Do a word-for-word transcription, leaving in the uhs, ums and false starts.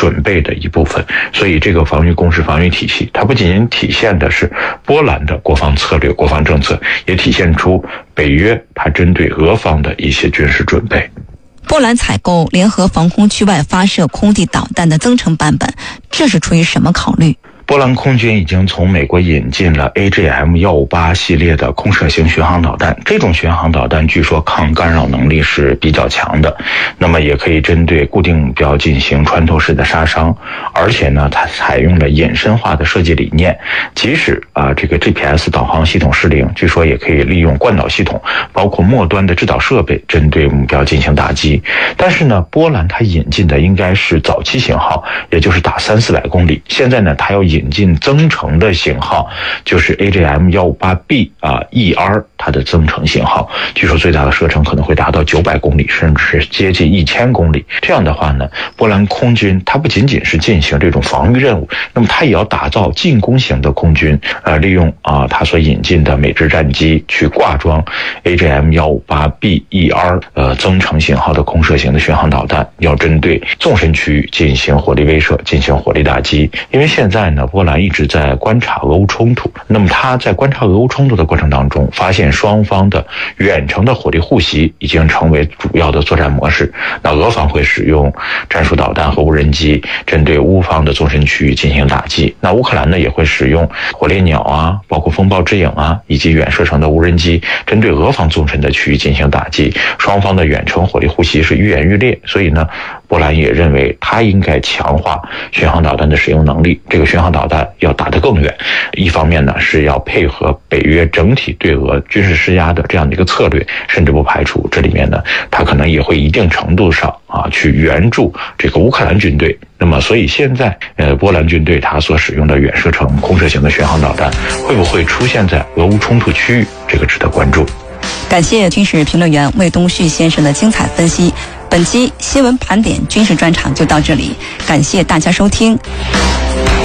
准备的一部分。所以这个防御工事、防御体系，它不仅仅体现的是波兰的国防策略、国防政策，也体现出北约它针对俄方的一些军事准备。 波兰采购联合防空区外发射空地导弹的增程版本，这是出于什么考虑？ 波兰空军已经从美国引进了 A G M 一五八 系列的空射型巡航导弹，这种巡航导弹据说抗干扰能力是比较强的，那么也可以针对固定目标进行穿透式的杀伤，而且呢，它采用了隐身化的设计理念，即使啊这个 G P S 导航系统失灵，据说也可以利用惯导系统，包括末端的制导设备，针对目标进行打击。但是呢，波兰它引进的应该是早期型号，也就是打三四百公里，现在呢，它要引进增程的型号，就是 A G M 一五八 B 啊 E R 它的增程型号，据说最大的射程可能会达到九百公里，甚至是接近一千公里。这样的话呢，波兰空军它不仅仅是进行这种防御任务，那么它也要打造进攻型的空军，呃，利用啊它所引进的美制战机去挂装 A G M 一五八 B E R 呃增程型号的空射型的巡航导弹，要针对纵深区域进行火力威慑，进行火力打击。因为现在呢，波兰一直在观察俄乌冲突，那么他在观察俄乌冲突的过程当中，发现双方的远程的火力互袭已经成为主要的作战模式。那俄方会使用战术导弹和无人机针对乌方的纵深区域进行打击，那乌克兰呢也会使用火烈鸟啊，包括风暴之影啊，以及远射程的无人机针对俄方纵深的区域进行打击。双方的远程火力互袭是愈演愈烈，所以呢，波兰也认为他应该强化巡航导弹的使用能力，这个巡航导弹要打得更远。一方面呢，是要配合北约整体对俄军事施压的这样的一个策略，甚至不排除这里面呢，他可能也会一定程度上啊去援助这个乌克兰军队。那么，所以现在呃，波兰军队他所使用的远射程空射型的巡航导弹，会不会出现在俄乌冲突区域？这个值得关注。 感谢军事评论员魏东旭先生的精彩分析。本期新闻盘点军事专场就到这里，感谢大家收听。